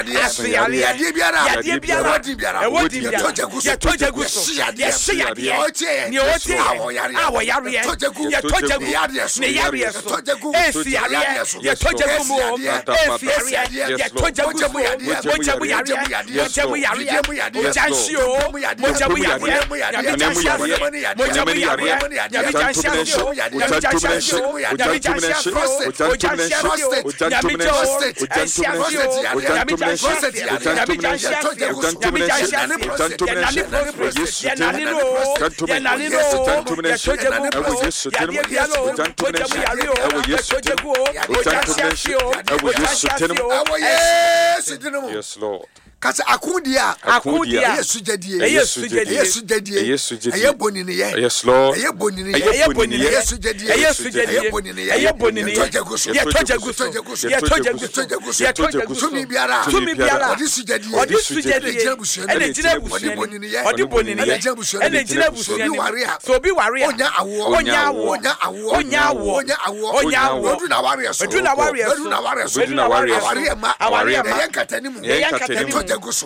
Yes, Lord. Kasa akudia Yesu jadie Yesu jadie ayebonini ye yes Lord ayebonini Yesu jadie ayebonini ye ayebonini ye tumi biara odisu jadie ene jinabonini ye ene jinabonini so bi ware onya awo oduna ware ma yenkatanimu Yesu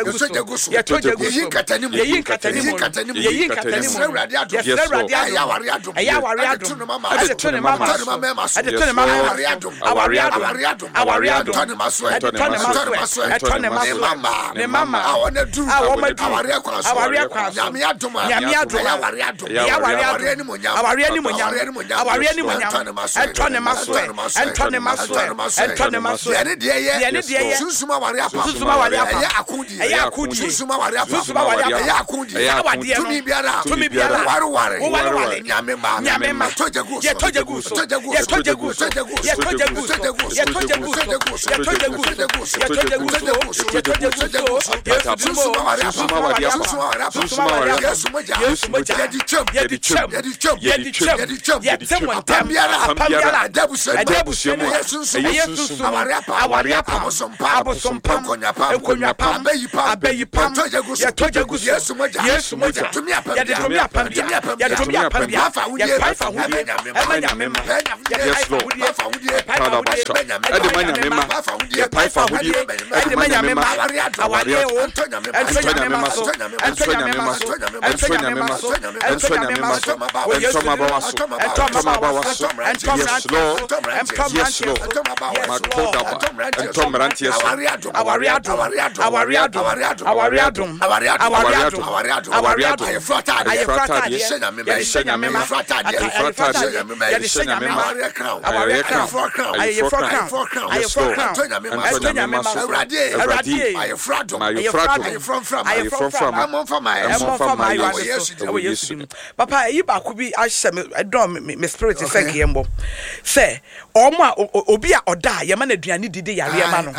Papa, you back be I don't me spirit is thank you. Say, Oma Obia or die, your man aduani did ya man.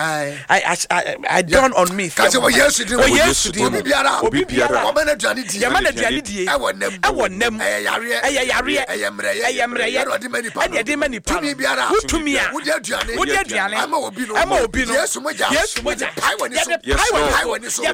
I done on me. Yes, Obi biara o man aduani di. Your man aduani di. I want them. Ayare. Ade mani pa. Utumi a. Wodi aduani. Ama obi no. Yes, moja. Pai woni so. Pai woni so.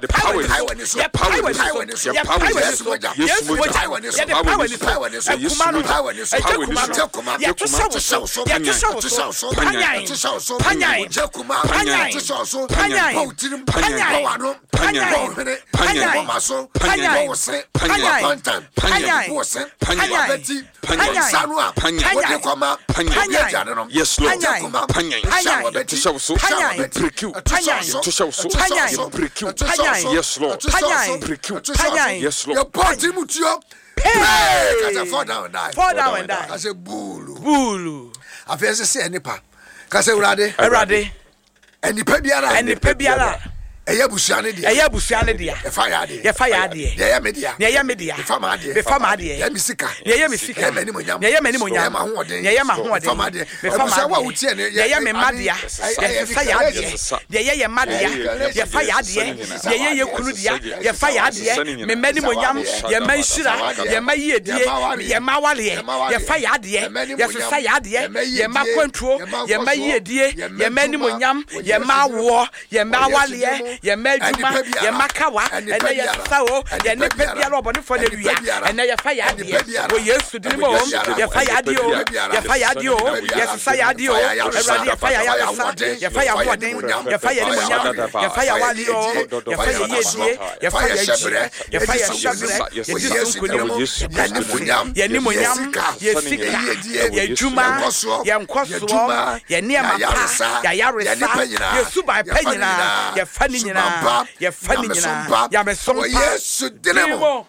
Fall down and die. I say bulu. I feel say enipa. Kase urade. Enipa biara. Eya busuane dia. E fire dia. Ya media. Be fama dia. Ya misika. Ya mani monyam. Ya ma hoode. Be fama wa utie ne. Ya me madia. Ya fire dia. Ya madia. Ya fire dia. Ya kunu dia. Ya fire dia. Me mani monyam. Ya manshira. Ya maye die. Ya mawale. Ya fire dia. Ya fire dia. Ya makwantuo. Ya maye die. Ya mani monyam. Ya mawo. Ya mawale. ye meduma ye makawa ene ye sawo ye ne pebia lo boni for na wia ene ye fa ya de wo Yesu din mo ye fa ya de o ye fa ya de o ye sa ya de o Ewurade ye fa ya ya sa ye fa ya bodin ye fa ya ni munyam ye fa ya wali o ye fa ya yedie ye fa ya jire ye fa ya shabre ye Yesu kunimo ye ni munyam ye sika ye juma ye nkoso ye ne amapa ya yaresa Yesu ba panyina ye fa ni nyina ye fa ni nyina ya mesompa Yesu dinemo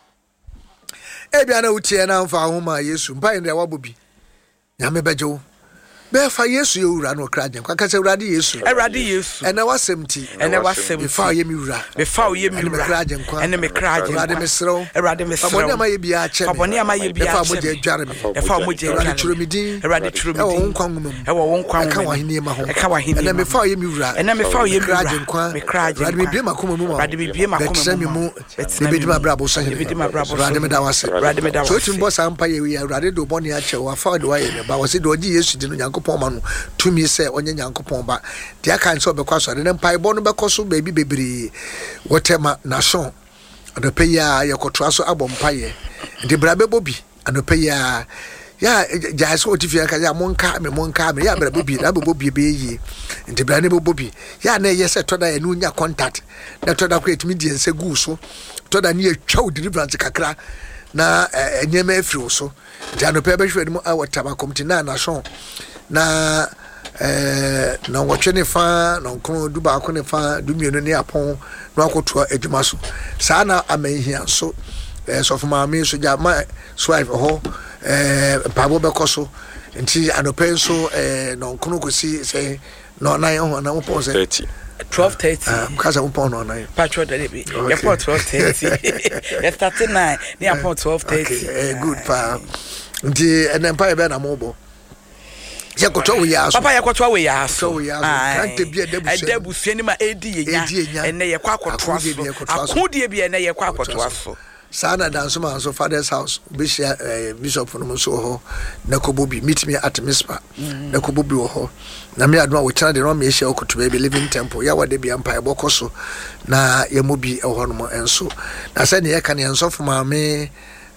ebia na utie na mfa homa Yesu mpa ndre wabobi nyame bejo be fa Yesu yewura no kraje kwa kase Ewurade Yesu ene wasemti fa ye mi wura kraje kwa ene me kraje Ewurade mesro abone ama ye bia ache fa moje adware me Ewurade churumidin ewo nkwa ngumam eka wahini ma ho ene me fa ye mi wura kraje kwa Ewurade me bie makoma mu ma betremi mu bedima brabo so hene Ewurade me da wase so timbo sampa ye wi Ewurade do bone ache wa fa do aye me ba wase do oji Yesu dinu Poma tumi se onye Nyankopon ba dia kan so be kwaso de mpaebo no be koso baby bebere wotema nation adopeya yekotoa so abompaye de brabe bobi adopeya ya jaiso otifia ka ya monka me ya brabe bobi na bobi be yi de brabe bobi ya na yese toda ya nu nya contact na toda ko etimi die nse gu so toda ne atwa deliverance kakra na enyema afiri so jano pe be hwede mu awotaba committee na nation na na wotwe ne fa na nkono du ba ko ne fa du mienu ne apon na akoto adwuma so saa na amanhia so so fuma me so jama swipe ho pabo be koso nti anopen so na nkono ko si say no na ho na upon say 12:30 kaza upon no na patro de be ya 12:30 ya 39 ni upon 12:30 okay good pa nti enempa be na mobo yakoto we yaso papa yakoto we yaso kante bia debusu ni ma edi yenya ene ye kwa akoto aso akudie bia ene ye kwa akoto aso sana danso man so father's house bishop no so ho na kobobi meet me at Mispa na kobobi ho na me adwa wo chana de no me hia okoto be living temple ya wade bia mpa ebokoso na ye mobi ho no enso na se ne ye kan enso fo me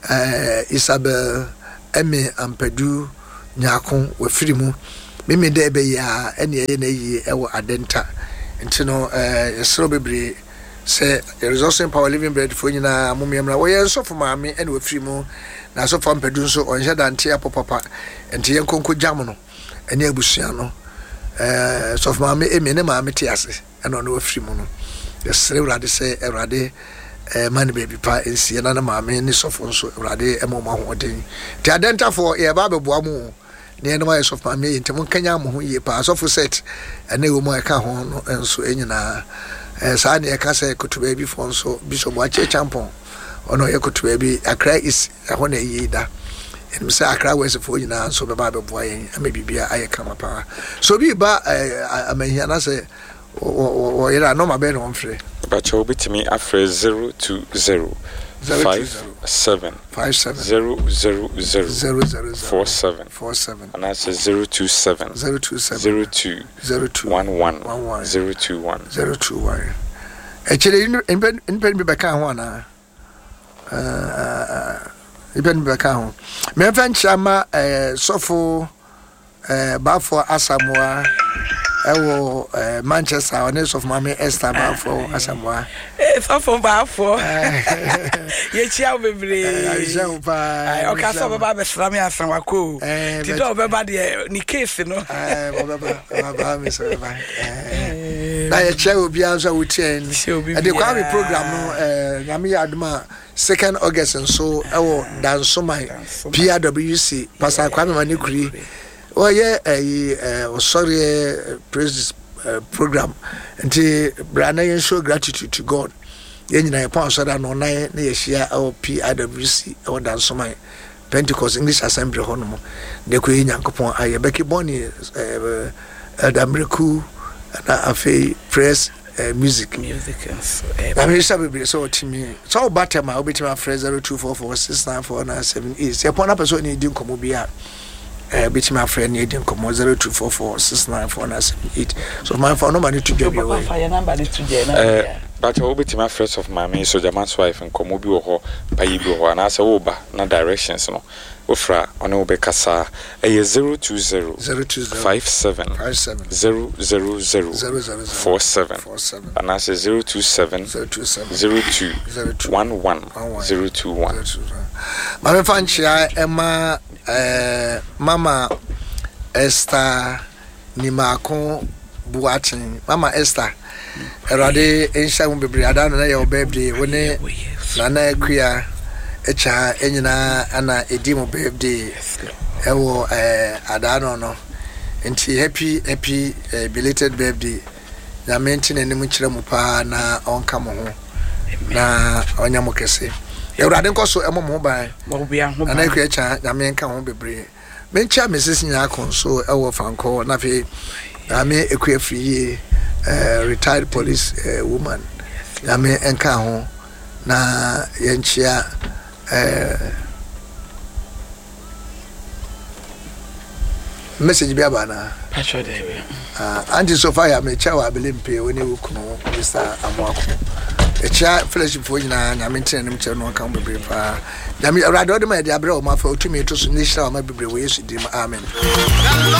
Isabel Emi Ampadu nyakon wafiri mu meme de be ya ene ye na yi ewo adenta ntino yesro bebre se resource power living bread for nyina momyemra wo ye nso fo maame ene wafiri mu na so fo Ampadu nso onhye dante apopapa enti ye nkonko jam no ene abusua no so fo maame emi ne maame te ase ene no wafiri mu no yesre Ewurade se Ewurade man baby pa ensi na na maame ni sofo nso Ewurade emoma ho den ti adenta for ye ba beboa mu ne ene ma sofo maame enti mun kanya mo ho ye pa sofo set ene wo mo eka ho no enso enyina saa ne eka se kutuba bi fo nso bishop ache champon ono ye kutuba bi Accra is ho na yi da em se Accra wese fo nyina nso be ba beboa yen ama bibia aye kama pa so bi ba amahia na se o yera no ma be no mfre Bacha obitimi afre 020 57 000 47 and that's 027 02 11 021 actually in be back ho na even back ho me fan chama sofo bafo asamoa ewo Manchester honest of Mama Esther bafo asamoa sofo bafo ye chia bebre o ka so baba be sram ya san wako ti do baba de ni case no baba me so baba na ye chia obi anso wutien e de kwa me program no nyame ya aduma 2nd August nso ewo dansomai PRWC pastor Kwame Manikuri oh yeah sorry praise program nti brana yen show gratitude to God yen nyina yepon so da no na ye hia PRWC o dansomai Pentecost English Assembly ho no de ko Nyankopon aye beki boni Adamreku na afei press music I mean sabe so timi so batema obetima 0244694978 se pona person ni di nkomo bia bit my friend needing come 0244694978. So my phone number need to get your number need to get. But I will be my friends of my main soldier man's wife and come obi ho payibi ho and as a oba na directions no ofra on obe kasa 020 57 00047 and as 027 02 11 021. Mama Fanchia Emma Mama Esther Nimako Buatin Mama Esther Erade Ensha Mbebre Adana na your birthday wone Nana Kuya Echa Enyina ana Edimo birthday ewo Adana no enti happy belated birthday na mention enim kire mu pa na onka mo ho na onya mo kese Erade nkoso emo mo ban ana Kuya cha na menka ho bebre mencha Mrs. Nyakon so ewo fanko na fe ame Ekuya free retired police woman ame enka ho na yenchia message bi abana pastor dey anti Sophia me chawa belimpe woni wukuno Mr. Amwako echa fellowship fo nyina na mentene nim che no kan bebre pa na me awrade ode ma de abre o ma fa otumi to so ni hira o ma bebre we Yesu dim amen.